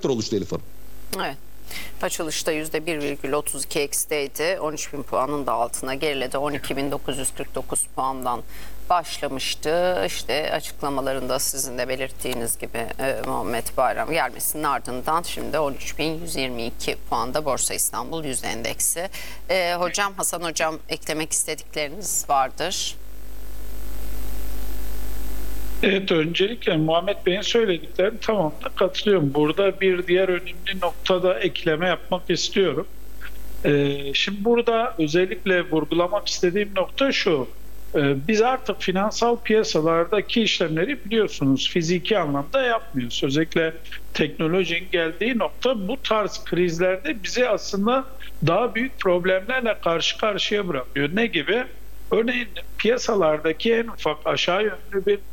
faktör oluştu Elif Hanım. Evet. Açılışta %1,32 eksideydi. 13.000 puanın da altına geriledi. 12.949 puandan başlamıştı. İşte açıklamalarında sizin de belirttiğiniz gibi Muhammed Bayram gelmesinin ardından şimdi 13.122 puanda Borsa İstanbul Yüzde Endeksi. Hocam, Hasan Hocam, eklemek istedikleriniz vardır. Evet, öncelikle Muhammed Bey'in söylediklerine tamamına katılıyorum. Burada bir diğer önemli noktada ekleme yapmak istiyorum. Şimdi burada özellikle vurgulamak istediğim nokta şu. Biz artık finansal piyasalardaki işlemleri biliyorsunuz fiziki anlamda yapmıyoruz. Özellikle teknolojinin geldiği nokta bu tarz krizlerde bizi aslında daha büyük problemlerle karşı karşıya bırakıyor. Ne gibi? Örneğin piyasalardaki en ufak aşağı yönlü bir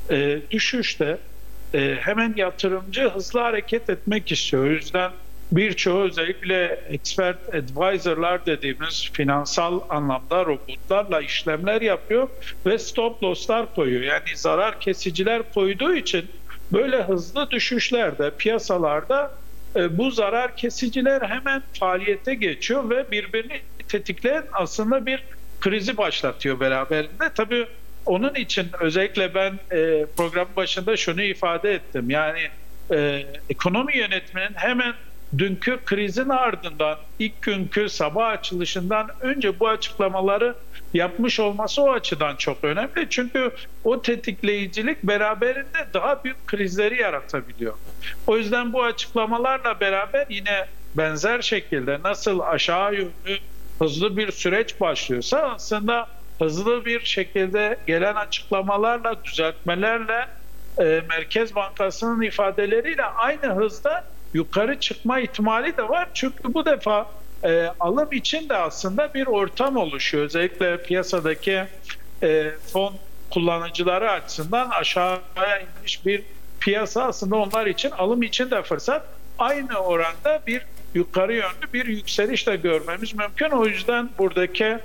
düşüşte hemen yatırımcı hızlı hareket etmek istiyor. O yüzden birçoğu özellikle expert advisor'lar dediğimiz finansal anlamda robotlarla işlemler yapıyor ve stop loss'lar koyuyor. Yani zarar kesiciler koyduğu için böyle hızlı düşüşlerde piyasalarda bu zarar kesiciler hemen faaliyete geçiyor ve birbirini tetikleyen aslında bir krizi başlatıyor beraberinde. Tabii onun için özellikle ben programın başında şunu ifade ettim. Yani ekonomi yönetiminin hemen dünkü krizin ardından ilk günkü sabah açılışından önce bu açıklamaları yapmış olması o açıdan çok önemli. Çünkü o tetikleyicilik beraberinde daha büyük krizleri yaratabiliyor. O yüzden bu açıklamalarla beraber yine benzer şekilde nasıl aşağı yönlü hızlı bir süreç başlıyorsa aslında hızlı bir şekilde gelen açıklamalarla, düzeltmelerle, Merkez Bankası'nın ifadeleriyle aynı hızda yukarı çıkma ihtimali de var. Çünkü bu defa alım için de aslında bir ortam oluşuyor. Özellikle piyasadaki fon kullanıcıları açısından aşağıya inmiş bir piyasa aslında onlar için alım için de fırsat. Aynı oranda bir yukarı yönlü bir yükseliş de görmemiz mümkün. O yüzden buradaki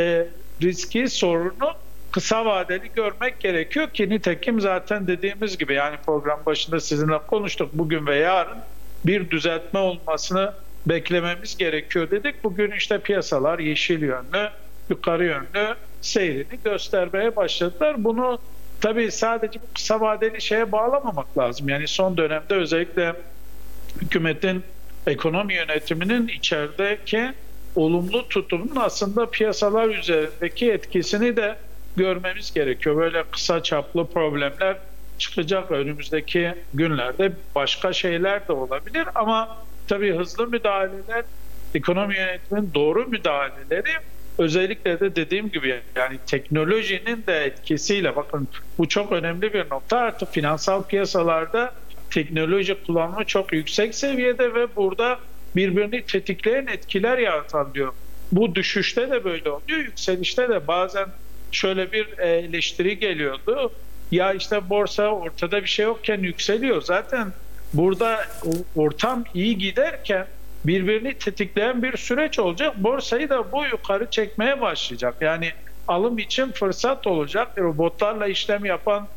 riski, sorunu kısa vadeli görmek gerekiyor ki nitekim zaten dediğimiz gibi yani program başında sizinle konuştuk, bugün ve yarın bir düzeltme olmasını beklememiz gerekiyor dedik. Bugün işte piyasalar yeşil yönlü, yukarı yönlü seyrini göstermeye başladılar. Bunu tabii sadece bu kısa vadeli şeye bağlamamak lazım. Yani son dönemde özellikle hükümetin ekonomi yönetiminin içerideki olumlu tutumun aslında piyasalar üzerindeki etkisini de görmemiz gerekiyor. Böyle kısa çaplı problemler çıkacak önümüzdeki günlerde, başka şeyler de olabilir ama tabii hızlı müdahaleler, ekonomi yönetiminin doğru müdahaleleri özellikle de dediğim gibi yani teknolojinin de etkisiyle, bakın bu çok önemli bir nokta, artık finansal piyasalarda teknoloji kullanımı çok yüksek seviyede ve burada birbirini tetikleyen etkiler yaratabiliyor. Bu düşüşte de böyle oluyor, yükselişte de bazen şöyle bir eleştiri geliyordu. Ya işte borsa ortada bir şey yokken yükseliyor. Zaten burada ortam iyi giderken birbirini tetikleyen bir süreç olacak. Borsayı da bu yukarı çekmeye başlayacak. Yani alım için fırsat olacak. Robotlarla işlem yapan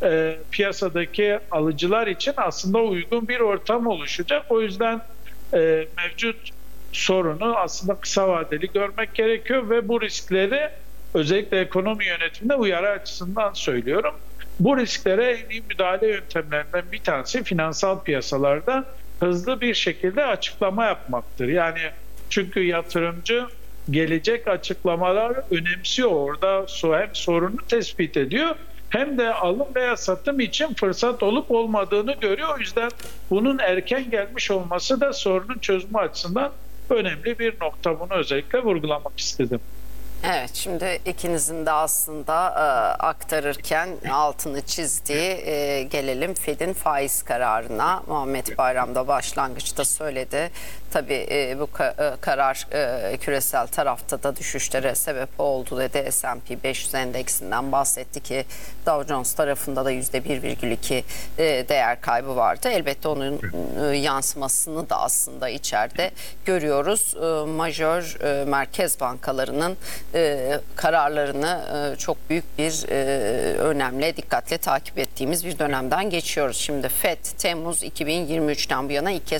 piyasadaki alıcılar için aslında uygun bir ortam oluşacak. O yüzden mevcut sorunu aslında kısa vadeli görmek gerekiyor ve bu riskleri özellikle ekonomi yönetiminde uyarı açısından söylüyorum. Bu risklere en iyi müdahale yöntemlerinden bir tanesi finansal piyasalarda hızlı bir şekilde açıklama yapmaktır. Yani çünkü yatırımcı gelecek açıklamalar önemsiyor. Orada hem sorunu tespit ediyor hem de alım veya satım için fırsat olup olmadığını görüyor. O yüzden bunun erken gelmiş olması da sorunun çözümü açısından önemli bir nokta. Bunu özellikle vurgulamak istedim. Evet, şimdi ikinizin de aslında aktarırken altını çizdiği gelelim Fed'in faiz kararına. Muhammed Bayram da başlangıçta söyledi. Tabii bu karar küresel tarafta da düşüşlere sebep oldu dedi. S&P 500 endeksinden bahsetti ki Dow Jones tarafında da %1,2 değer kaybı vardı. Elbette onun yansımasını da aslında içeride görüyoruz. Majör merkez bankalarının kararlarını çok büyük bir önemli, dikkatle takip ettiğimiz bir dönemden geçiyoruz. Şimdi FED Temmuz 2023'ten bu yana ilk kez